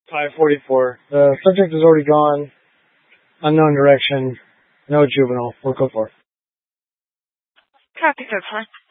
544. The subject is already gone. Unknown direction. No juvenile. We'll go for it. Copy, 4.